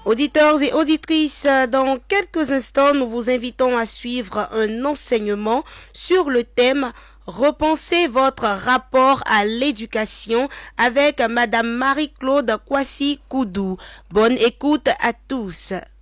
Auditeurs et auditrices, dans quelques instants, nous vous invitons à suivre un enseignement sur le thème Repensez votre rapport à l'éducation avec Madame Marie-Claude Kwasi Koudou. Bonne écoute à tous.